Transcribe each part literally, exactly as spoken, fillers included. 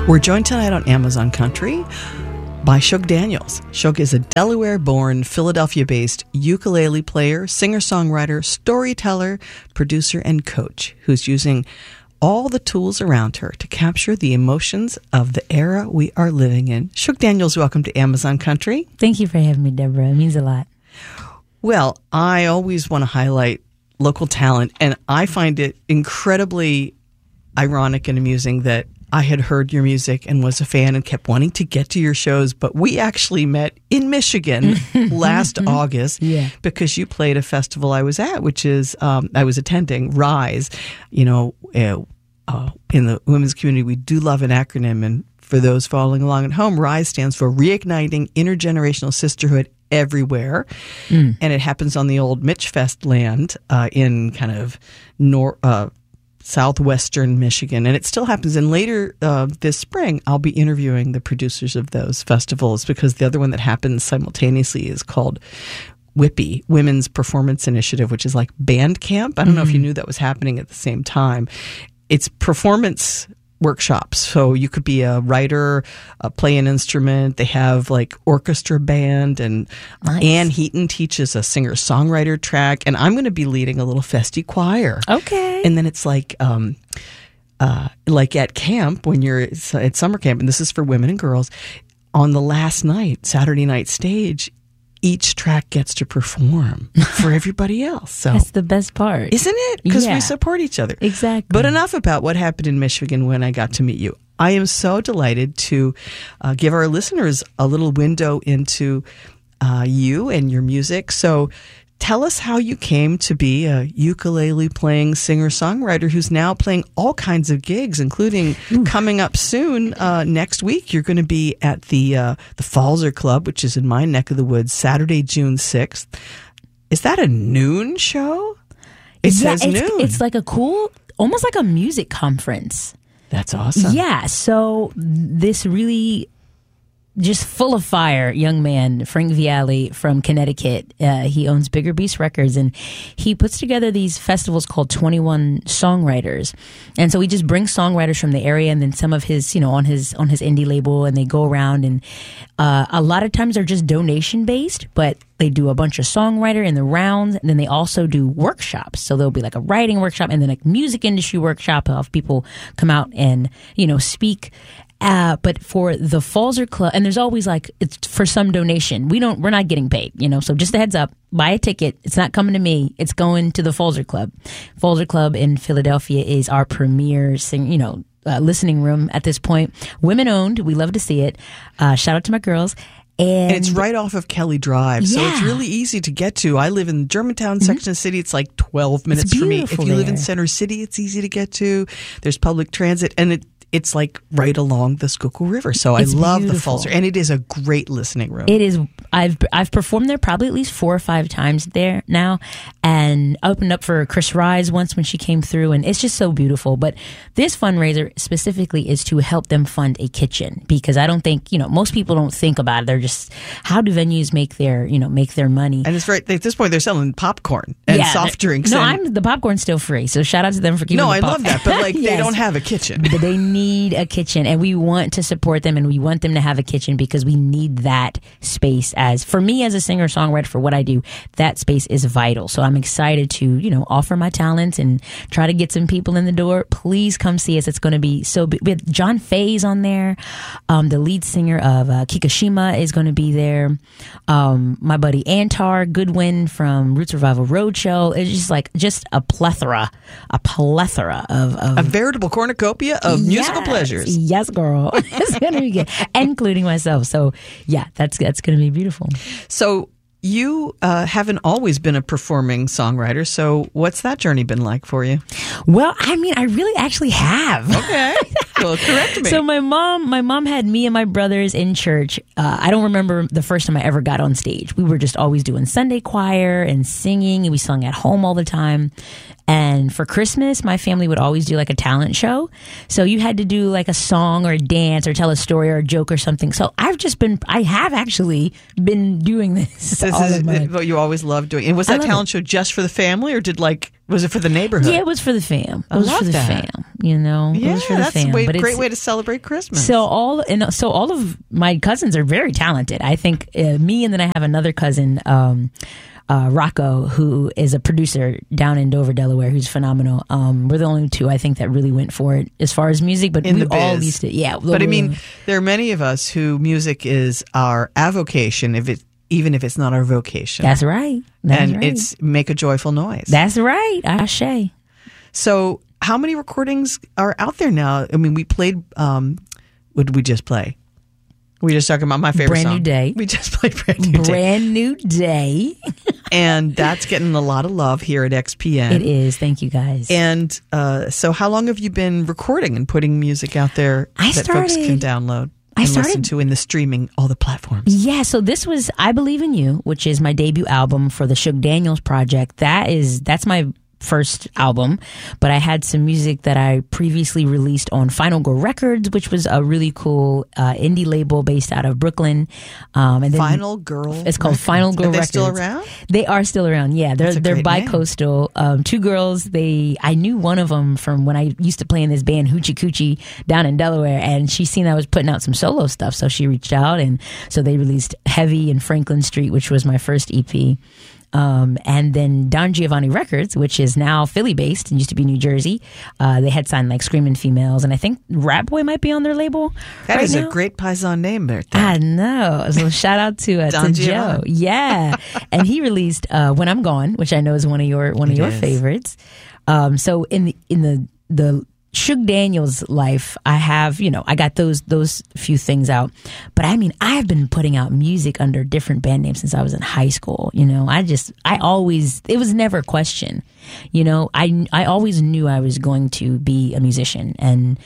We're joined tonight on Amazon Country by Shug Daniels. Shug is a Delaware-born, Philadelphia-based ukulele player, singer-songwriter, storyteller, producer, and coach who's using all the tools around her to capture the emotions of the era we are living in. Shug Daniels, welcome to Amazon Country. Thank you for having me, Deborah. It means a lot. Well, I always want to highlight local talent, and I find it incredibly ironic and amusing that I had heard your music and was a fan and kept wanting to get to your shows, but we actually met in Michigan last August yeah. because you played a festival I was at, which is, um, I was attending, RISE. You know, uh, uh, in the women's community, we do love an acronym, and for those following along at home, RISE stands for Reigniting Intergenerational Sisterhood Everywhere, mm. and it happens on the old Mitch Fest land uh, in kind of nor. Uh, southwestern Michigan, and it still happens. And later uh, this spring, I'll be interviewing the producers of those festivals because the other one that happens simultaneously is called WIPI, Women's Performance Initiative, which is like band camp. I don't mm-hmm. know if you knew that was happening at the same time. It's performance workshops. So you could be a writer, uh, play an instrument. They have like orchestra band, and nice. Ann Heaton teaches a singer-songwriter track, and I'm going to be leading a little festy choir. Okay. And then it's like, um, uh, like at camp when you're at summer camp, and this is for women and girls, on the last night, Saturday night stage, each track gets to perform for everybody else. So that's the best part. Isn't it? Because yeah. we support each other. Exactly. But enough about what happened in Michigan when I got to meet you. I am so delighted to uh, give our listeners a little window into uh, you and your music. So tell us how you came to be a ukulele-playing singer-songwriter who's now playing all kinds of gigs, including Ooh. coming up soon. Uh, next week, you're going to be at the uh, the Falzer Club, which is in my neck of the woods, Saturday, June sixth. Is that a noon show? It yeah, says it's, noon. It's like a cool, almost like a music conference. That's awesome. Yeah, so this really just full of fire young man, Frank Vialli from Connecticut. Uh, he owns Bigger Beast Records, and he puts together these festivals called twenty-one Songwriters. And so he just brings songwriters from the area, and then some of his, you know, on his on his indie label, and they go around, and uh, a lot of times they're just donation based, but they do a bunch of songwriter in the rounds, and then they also do workshops. So there'll be like a writing workshop and then a music industry workshop of people come out and, you know, speak. Uh, but for the Falzer Club, and there's always like, it's for some donation. We don't, we're not getting paid, you know, so just a heads up, buy a ticket. It's not coming to me. It's going to the Falzer Club. Falzer Club in Philadelphia is our premier, sing, you know, uh, listening room at this point. Women owned. We love to see it. Uh, shout out to my girls. And, and it's right off of Kelly Drive, so yeah. it's really easy to get to. I live in the Germantown section mm-hmm. of the city. It's like twelve minutes for me. If you there. live in Center City, it's easy to get to. There's public transit, and it it's like right along the Schuylkill River. So it's I love beautiful. the Falzer, and it is a great listening room. It is. I've I've performed there probably at least four or five times there now, and opened up for Chris Rise once when she came through, and it's just so beautiful. But this fundraiser specifically is to help them fund a kitchen, because I don't think, you know, most people don't think about it. They're just, how do venues make their, you know, make their money? And it's right at this point they're selling popcorn and yeah, soft drinks. No, and, I'm the popcorn's still free, so shout out to them for keeping. No, the I pop- love that, but like yes. they don't have a kitchen. But they need a kitchen, and we want to support them, and we want them to have a kitchen because we need that space. As for me as a singer songwriter, for what I do, that space is vital. So I'm excited to, you know, offer my talents and try to get some people in the door. Please come see us. It's going to be so big. We have John Faye's on there. Um, the lead singer of uh, Kikashima is going to be there. Um, my buddy Antar Goodwin from Roots Revival Roadshow. It's just like just a plethora, a plethora of, of a veritable cornucopia of yes, musical pleasures. Yes, girl. It's going to be good, including myself. So yeah, that's that's going to be beautiful. So you uh, haven't always been a performing songwriter. So what's that journey been like for you? Well, I mean, I really actually have. Okay. Well, correct me. So my mom, my mom had me and my brothers in church. Uh, I don't remember the first time I ever got on stage. We were just always doing Sunday choir and singing, and we sung at home all the time. And for Christmas, my family would always do like a talent show. So you had to do like a song or a dance or tell a story or a joke or something. So I've just been, I have actually been doing this. This all is of my what you always loved doing. And was that talent it. show just for the family, or did like Was it for the neighborhood? Yeah, it was for the fam. It I was love for the that. fam. You know, Yeah, it was for the that's fam. a way, but great it's, way to celebrate Christmas. So all and so all of my cousins are very talented. I think uh, me and then I have another cousin, um, uh, Rocco, who is a producer down in Dover, Delaware, who's phenomenal. Um, we're the only two I think that really went for it as far as music, but In we the biz. all used to. Yeah, but I mean, there are many of us who music is our avocation, if it even if it's not our vocation. that's right. That's and right. it's make a joyful noise. That's right. Ashe. So, how many recordings are out there now? I mean, we played. Um, what did we just play? We just talking about my favorite Brand song. New Day. We just played Brand New Day, Brand New Day. and that's getting a lot of love here at X P N. It is. Thank you, guys. And uh, so, how long have you been recording and putting music out there I that folks started- can download I and started- listen to in the streaming all the platforms? Yeah, so this was I Believe in You, which is my debut album for the Shug Daniels project. That is that's my first album, but I had some music that I previously released on Final Girl Records, which was a really cool uh, indie label based out of Brooklyn. Um, and then Final Girl. It's called Records. Final Girl Are they Records. still around? They are still around. Yeah, they're That's a they're great name. bi-coastal. Um, two girls. They I knew one of them from when I used to play in this band Hoochie Coochie down in Delaware, and she seen I was putting out some solo stuff, so she reached out, and so they released Heavy and Franklin Street, which was my first E P. Um, and then Don Giovanni Records, which is now Philly based and used to be New Jersey. Uh, they had signed like Screaming Females, and I think Rat Boy might be on their label. That right is now. a great Paisan name there. Dan. I know. So shout out to, uh, Don to Joe. Giovanni. Yeah. And he released uh, When I'm Gone, which I know is one of your one of It your is. favorites. Um, so in the in the the Shug Daniels life, I have, you know, I got those those few things out. But I mean, I've been putting out music under different band names since I was in high school. You know, I just I always it was never a question. You know, I I always knew I was going to be a musician, and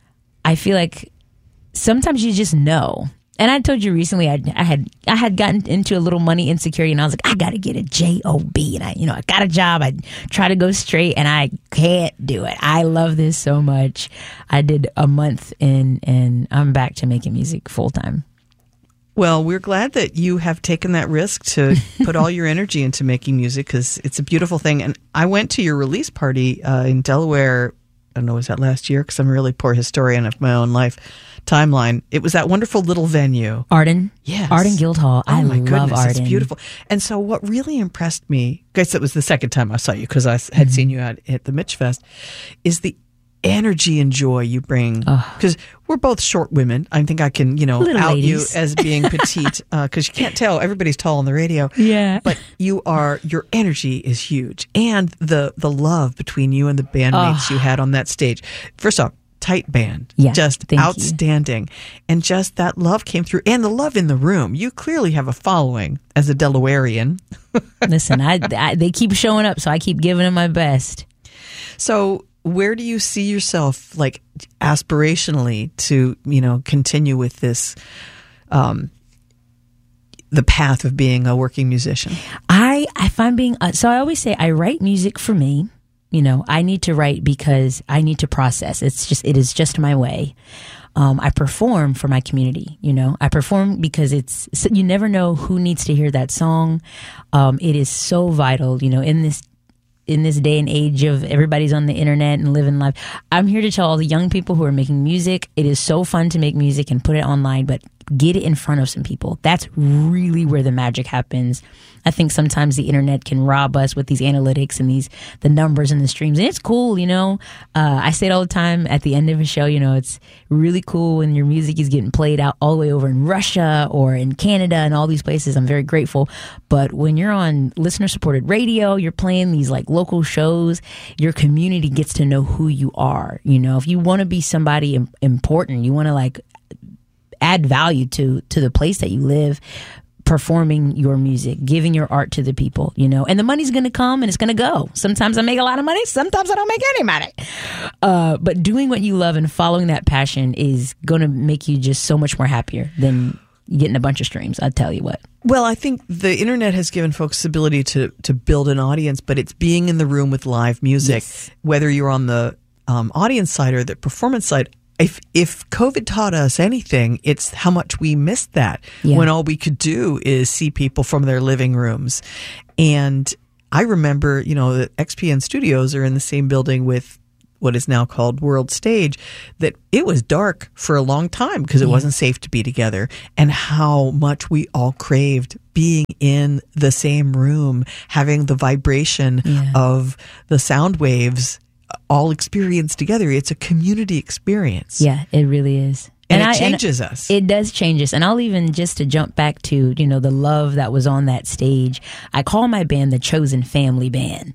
I feel like sometimes you just know. And I told you recently, I, I had I had gotten into a little money insecurity, and I was like, I got to get a job, and I, you know, I got a job. I try to go straight, and I can't do it. I love this so much. I did a month, and and I'm back to making music full time. Well, we're glad that you have taken that risk to put all your energy into making music, because it's a beautiful thing. And I went to your release party uh, in Delaware. I don't know, was that last year? Because I'm a really poor historian of my own life timeline. It was that wonderful little venue. Arden, Yes. Arden Guildhall. Oh I my love goodness, Arden. it's beautiful. And so what really impressed me, I guess it was the second time I saw you, because I s- had seen you at, at the Mitch Fest, is the energy and joy you bring. Because we're both short women. I think I can, you know, Little out ladies. you as being petite, because you can't tell. Everybody's tall on the radio. Yeah. But you are, your energy is huge. And the, the love between you and the bandmates you had on that stage. First off, tight band. Yeah, Just thank you. outstanding. And just that love came through. And the love in the room. You clearly have a following as a Delawarean. Listen, I, I they keep showing up, so I keep giving them my best. So where do you see yourself, like, aspirationally to, you know, continue with this, um, the path of being a working musician? I if I'm being uh, so I always say I write music for me. You know, I need to write because I need to process. It's just it is just my way. Um, I perform for my community. You know, I perform because it's so you never know who needs to hear that song. Um, it is so vital. You know, in this in this day and age of everybody's on the internet and living life. I'm here to tell all the young people who are making music, it is so fun to make music and put it online, but get it in front of some people. That's really where the magic happens. I think sometimes the internet can rob us with these analytics and these the numbers and the streams, and it's cool, you know. Uh, I say it all the time at the end of a show. You know, it's really cool when your music is getting played out all the way over in Russia or in Canada and all these places. I'm very grateful. But when you're on listener supported radio, you're playing these like local shows. Your community gets to know who you are. You know, if you want to be somebody im- important, you want to like add value to to the place that you live, performing your music, giving your art to the people, you know, and the money's going to come and it's going to go. Sometimes I make a lot of money. Sometimes I don't make any money. Uh, but doing what you love and following that passion is going to make you just so much more happier than getting a bunch of streams. I tell you what. Well, I think the internet has given folks the ability to, to build an audience, but it's being in the room with live music, Yes. whether you're on the um, audience side or the performance side. If if COVID taught us anything, it's how much we missed that Yeah. when all we could do is see people from their living rooms. And I remember, you know, the X P N studios are in the same building with what is now called World Stage, that it was dark for a long time because it yeah. wasn't safe to be together, and how much we all craved being in the same room, having the vibration yeah. of the sound waves all experienced together. It's a community experience. Yeah, it really is. And, and it I, changes and us. It does change us. And I'll even, just to jump back to, you know, the love that was on that stage, I call my band the Chosen Family Band.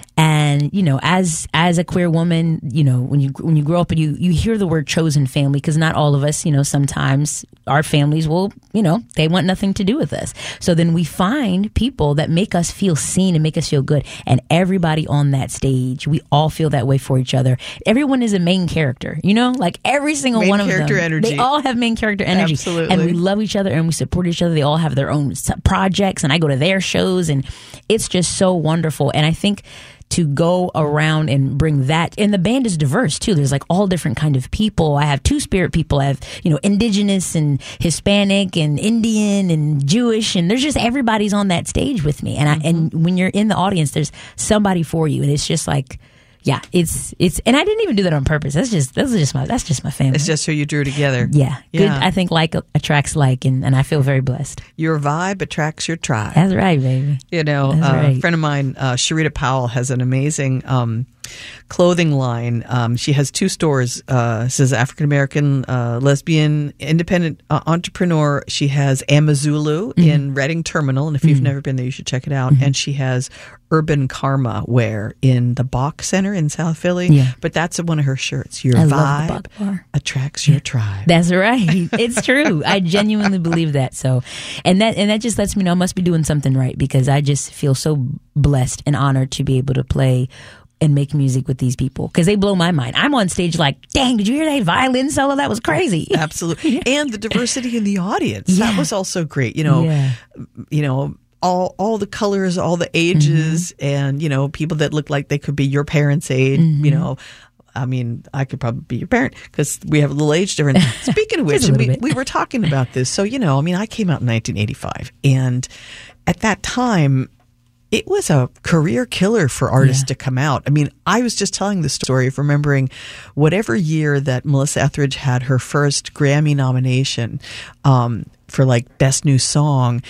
And, you know, as as a queer woman, you know, when you when you grow up and you, you hear the word chosen family, because not all of us, you know, sometimes our families will, you know, they want nothing to do with us. So then we find people that make us feel seen and make us feel good. And everybody on that stage, we all feel that way for each other. Everyone is a main character, you know, like every single main one of them. character energy. They all have main character energy. Absolutely. And we love each other and we support each other. They all have their own projects, and I go to their shows, and it's just so wonderful. And I think to go around and bring that, and the band is diverse too. There's like all different kind of people. I have two spirit people. I have, you know, indigenous and Hispanic and Indian and Jewish, and there's just everybody's on that stage with me. And I, and when you're in the audience, there's somebody for you, and it's just like, yeah, it's it's, and I didn't even do that on purpose. That's just that's just my that's just my family. It's just who you drew together. Yeah, yeah. Good. I think like attracts like, and, and I feel very blessed. Your vibe attracts your tribe. That's right, baby. You know, That's uh, right. a friend of mine, uh, Sharita Powell, has an amazing um, clothing line. Um, she has two stores. Uh, says African American uh, lesbian independent uh, entrepreneur. She has Amazulu mm-hmm. in Reading Terminal, and if you've mm-hmm. never been there, you should check it out. Mm-hmm. And she has Urban Karma wear in the Bach Center in South Philly. Yeah. But that's one of her shirts. Your I vibe love the Bach bar. Attracts your tribe. That's right. It's true. I genuinely believe that. So, and that and that just lets me know I must be doing something right, because I just feel so blessed and honored to be able to play and make music with these people, because they blow my mind. I'm on stage like, dang, did you hear that violin solo? That was crazy. Absolutely. Yeah. And the diversity in the audience. Yeah. That was also great. You know, yeah. you know, all all the colors, all the ages, mm-hmm. and, you know, people that look like they could be your parents' age, mm-hmm. you know. I mean, I could probably be your parent because we have a little age difference. Speaking of which, and we, we were talking about this. So, you know, I mean, I came out in nineteen eighty-five, and at that time, it was a career killer for artists yeah. to come out. I mean, I was just telling the story of remembering whatever year that Melissa Etheridge had her first Grammy nomination um, for like Best New Song.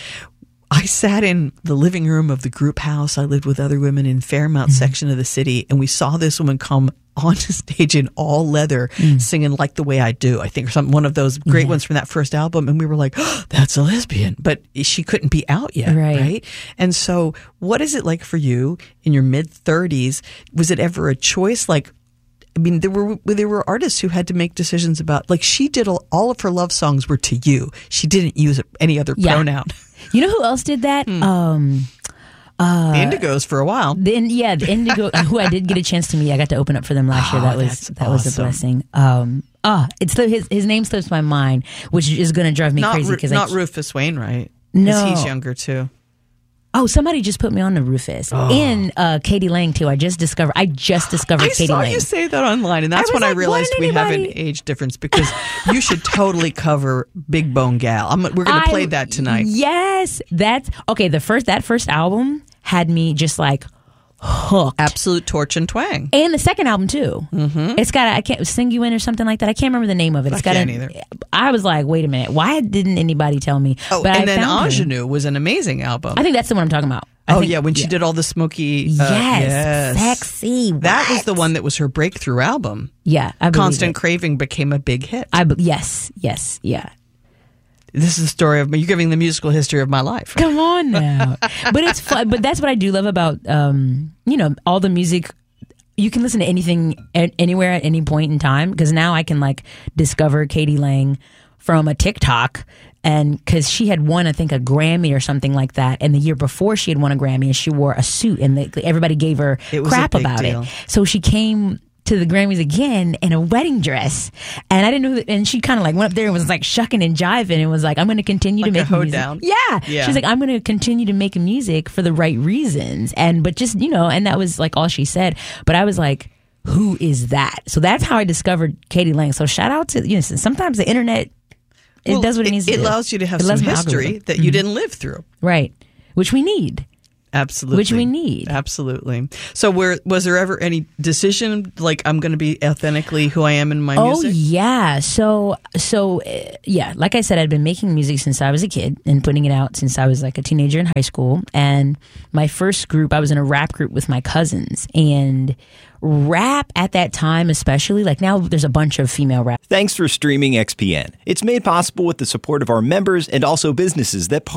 I sat in the living room of the group house. I lived with other women in Fairmount mm-hmm. section of the city, and we saw this woman come onto stage in all leather mm. singing Like the Way I Do, I think, or something, one of those great yeah. ones from that first album. And we were like, oh, that's a lesbian. But she couldn't be out yet, right. right? And so what is it like for you in your mid-thirties? Was it ever a choice? Like, I mean, there were there were artists who had to make decisions about, like, she did all, all of her love songs were to you. She didn't use any other yeah. pronoun. You know who else did that? Hmm. Um Uh, the Indigos for a while. Then yeah, the Indigo, who I did get a chance to meet. I got to open up for them last oh, year. That was that awesome. was a blessing. Um, ah, it's his his name slips my mind, which is going to drive me not crazy because not I, Rufus Wainwright. No, he's younger too. Oh, somebody just put me on to Rufus oh. and uh, Katie Lang too. I just discovered. I just discovered I Katie saw Lang. You say that online, and that's I when like, I realized we have an anybody... age difference, because you should totally cover Big Bone Gal. I'm, we're going to play that tonight. Yes, that's okay. The first that first album had me just like hooked. Absolute torch and twang. And the second album too. Mm-hmm. It's got a, I can't Sing You In or something like that. I can't remember the name of it. It's I got can't a, either. I was like, wait a minute, why didn't anybody tell me? Oh, but and I then Ingenue Ingenue was an amazing album. I think that's the one I'm talking about. I oh think, yeah, when she yeah. did all the smoky. Uh, yes, yes, sexy. What? That was the one that was her breakthrough album. Yeah, I Constant it. Craving became a big hit. I yes, yes, yeah. This is the story of me. You're giving the musical history of my life. Come on now. But it's fun. But that's what I do love about, um, you know, all the music. You can listen to anything at, anywhere at any point in time, because now I can like discover Katie Lang from a TikTok. And because she had won, I think, a Grammy or something like that. And the year before she had won a Grammy, and she wore a suit, and the, everybody gave her crap about deal. it. So she came to the Grammys again in a wedding dress, and I didn't know that, and she kind of like went up there and was like shucking and jiving and was like, I'm going to continue like to make a music. down. Yeah. yeah She's like, I'm going to continue to make music for the right reasons, and but just, you know, and that was like all she said. But I was like, who is that? So that's how I discovered Katie Lang. So shout out to, you know, sometimes the internet, it well, does what it, it needs to it do. allows you to have it some history algorithm. that mm-hmm. you didn't live through, right? Which we need. Absolutely. Which we need. Absolutely. So where, was there ever any decision, like, I'm going to be authentically who I am in my oh, music? Oh, yeah. So, so uh, yeah, like I said, I'd been making music since I was a kid and putting it out since I was like a teenager in high school. And my first group, I was in a rap group with my cousins. And rap at that time, especially, like now there's a bunch of female rap. Thanks for streaming X P N. It's made possible with the support of our members and also businesses that